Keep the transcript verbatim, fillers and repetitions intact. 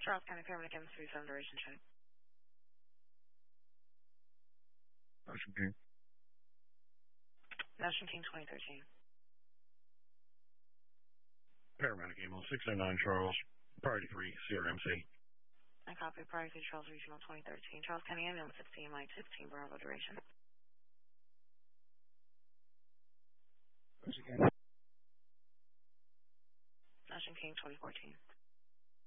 Charles County Paramedic M three seven duration check. Ocean King. Ocean King twenty thirteen. Paramedic Emo six oh nine Charles. Priority three, C R M C. I copy priority three Charles Regional twenty thirteen. Charles County Ambulance sixteen, Mike sixteen, Bravo duration. Ocean King. Ocean King twenty fourteen.